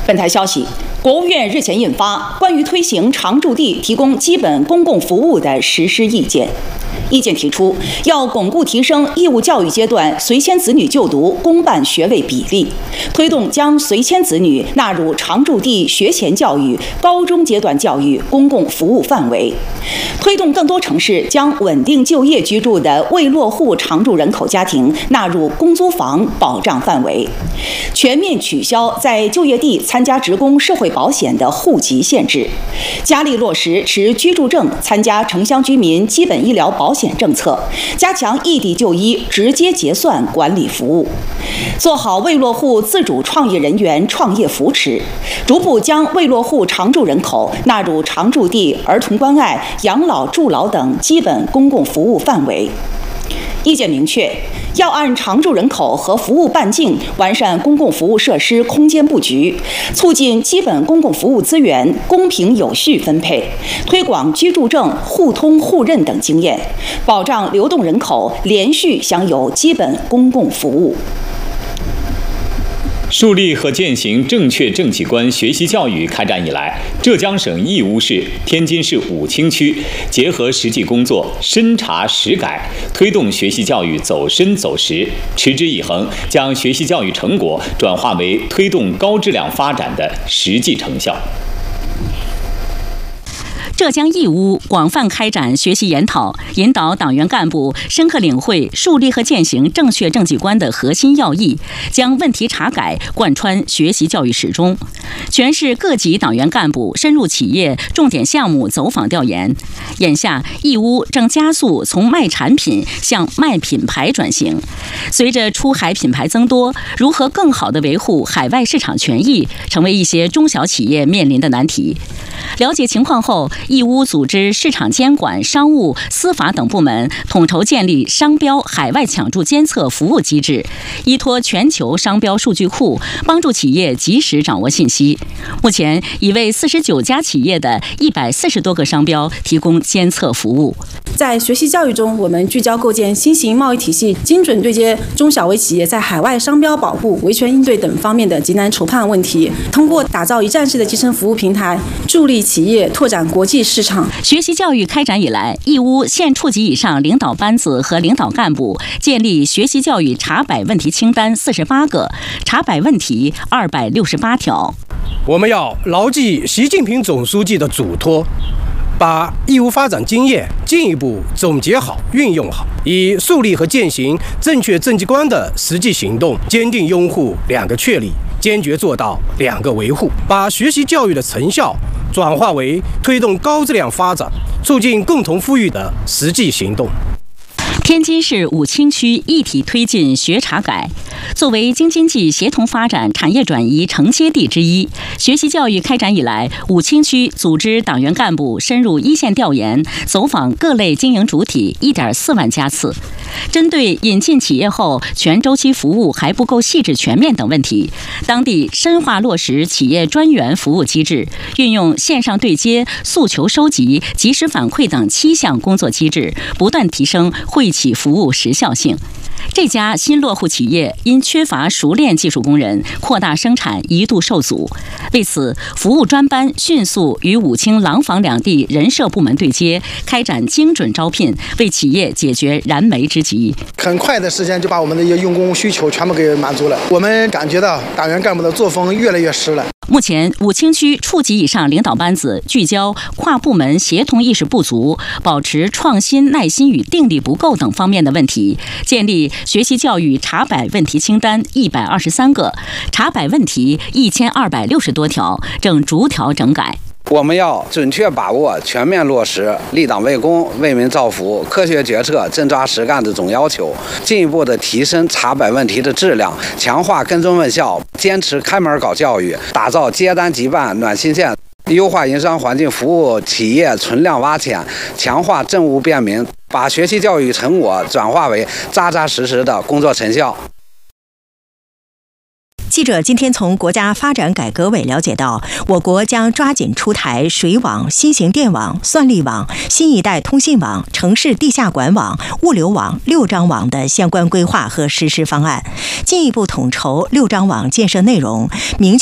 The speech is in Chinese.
本台消息，国务院日前印发关于推行常住地提供基本公共服务的实施意见。意见提出，要巩固提升义务教育阶段随迁子女就读公办学位比例，推动将随迁子女纳入常住地学前教育、高中阶段教育公共服务范围，推动更多城市将稳定就业居住的未落户常住人口家庭纳入公租房保障范围，全面取消在就业地参加职工社会保险的户籍限制，加力落实持居住证参加城乡居民基本医疗保险政策，加强异地就医直接结算管理服务，做好未落户自主创业人员创业扶持，逐步将未落户常住人口纳入常住地儿童关爱、养老助老等基本公共服务范围。意见明确，要按常住人口和服务半径完善公共服务设施空间布局，促进基本公共服务资源公平有序分配，推广居住证互通互认等经验，保障流动人口连续享有基本公共服务。 树立和践行正确政绩观学习教育开展以来，浙江省义乌市、天津市武清区结合实际工作，深查实改，推动学习教育走深走实，持之以恒，将学习教育成果转化为推动高质量发展的实际成效。 浙江义乌广泛开展学习研讨，引导党员干部深刻领会树立和践行正确政绩观的核心要义，将问题查改贯穿学习教育始终。全市各级党员干部深入企业重点项目走访调研。眼下，义乌正加速从卖产品向卖品牌转型。随着出海品牌增多，如何更好地维护海外市场权益，成为一些中小企业面临的难题。了解情况后，义乌组织市场监管、商务、司法等部门统筹建立商标海外抢注监测服务机制，依托全球商标数据库，帮助企业及时掌握信息。目前已为49家企业的140多个商标提供监测服务。 在学习教育中，我们聚焦构建新型贸易体系，精准对接中小微企业在海外商标保护、维权应对等方面的急难愁盼问题，通过打造一站式的集成服务平台，助力企业拓展国际市场。 学习教育开展以来，义乌县处级以上领导班子和领导干部建立学习教育查摆问题清单48个，查摆问题268条。 我们要牢记习近平总书记的嘱托，把义乌发展经验进一步总结好、运用好，以树立和践行正确政绩观的实际行动，坚定拥护2个确立，坚决做到2个维护，把学习教育的成效转化为推动高质量发展、促进共同富裕的实际行动。 天津市武清区一体推进学查改。作为京津冀协同发展产业转移承接地之一，学习教育开展以来，武清区组织党员干部深入一线调研，走访各类经营主体1.4万家次。针对引进企业后全周期服务还不够细致全面等问题，当地深化落实企业专员服务机制，运用线上对接、诉求收集、及时反馈等7项工作机制，不断提升惠企服务时效性。这家新落户企业因缺乏熟练技术工人，扩大生产一度受阻。为此，服务专班迅速与武清、廊坊2地人社部门对接，开展精准招聘，为企业解决燃眉之急。 很快的时间就把我们的一些用工需求全部给满足了。我们感觉到党员干部的作风越来越实了。 目前，武清区处级以上领导班子聚焦跨部门协同意识不足、保持创新耐心与定力不够等方面的问题，建立学习教育查摆问题清单123个，查摆问题1260多条，正逐条整改。 我们要准确把握、全面落实立党为公、为民造福、科学决策、真抓实干的总要求，进一步的提升查摆问题的质量，强化跟踪问效，坚持开门搞教育，打造接单即办暖心县，优化营商环境，服务企业存量挖潜，强化政务便民，把学习教育成果转化为扎扎实实的工作成效。 记者今天从国家发展改革委了解到，我国将抓紧出台水网、新型电网、算力网、新一代通信网、城市地下管网、物流网6张网的相关规划和实施方案，进一步统筹6张网建设内容，明确